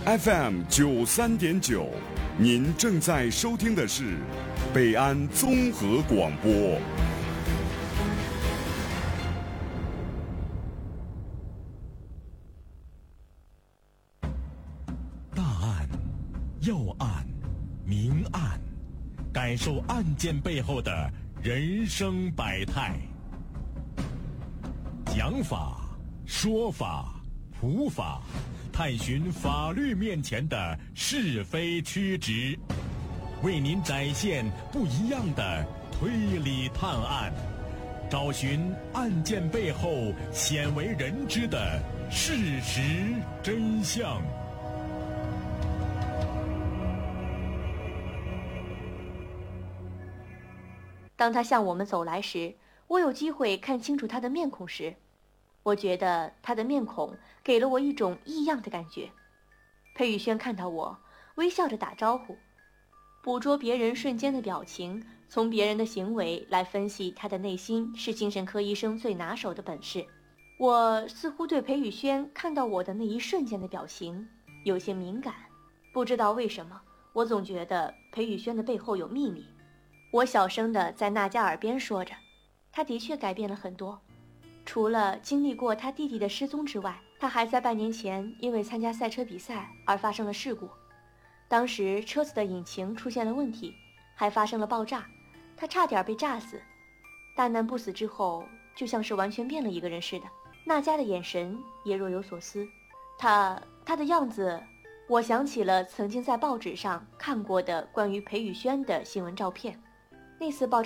FM93.9，您正在收听的是北安综合广播。 大案、要案、明案，感受案件背后的人生百态。讲法、说法、普法，探寻法律面前的是非曲直，为您展现不一样的推理探案，找寻案件背后鲜为人知的事实真相。 当他向我们走来时，我有机会看清楚他的面孔时，我觉得他的面孔给了我一种异样的感觉。裴宇轩看到我，微笑着打招呼，捕捉别人瞬间的表情，从别人的行为来分析他的内心，是精神科医生最拿手的本事。我似乎对裴宇轩看到我的那一瞬间的表情有些敏感，不知道为什么，我总觉得裴宇轩的背后有秘密。我小声地在娜迦耳边说着，他的确改变了很多，除了经历过他弟弟的失踪之外，他还在半年前因为参加赛车比赛而发生了事故。当时车子的引擎出现了问题，还发生了爆炸，他差点被炸死。大难不死之后，就像是完全变了一个人似的。娜迦的眼神也若有所思，他的样子，我想起了曾经在报纸上看过的关于裴宇轩的新闻照片。那次爆炸